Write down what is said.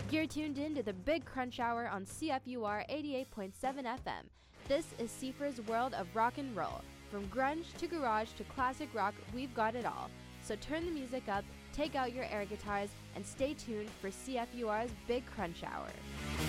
You're tuned in to the Big Crunch Hour on CFUR 88.7 FM. This is Seifer's world of rock and roll. From grunge to garage to classic rock, we've got it all. So turn the music up, take out your air guitars, and stay tuned for CFUR's Big Crunch Hour.